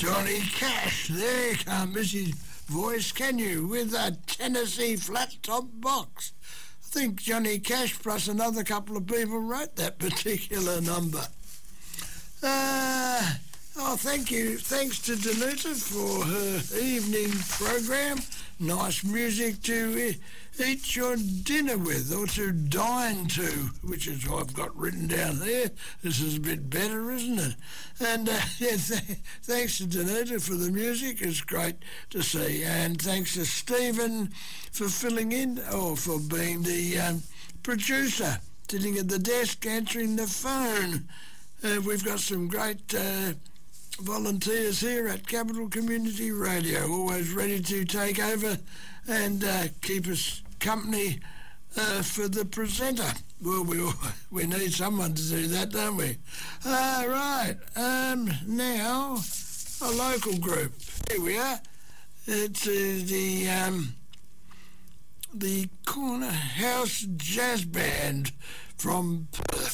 Johnny Cash. There you can't miss his voice, can you? With a Tennessee flat-top box. I think Johnny Cash plus another couple of people wrote that particular number. Thank you. Thanks to Danuta for her evening program. Nice music to eat your dinner with, or to dine to, which is what I've got written down there. This is a bit better, isn't it? And thanks to Danuta for the music. It's great to see. And thanks to Stephen for filling in, or for being the producer, sitting at the desk answering the phone. We've got some great volunteers here at Capital Community Radio, always ready to take over and keep us company for the presenter. Well, we need someone to do that, don't we? Right, now a local group. Here we are. It's the Corner House Jazz Band from Perth.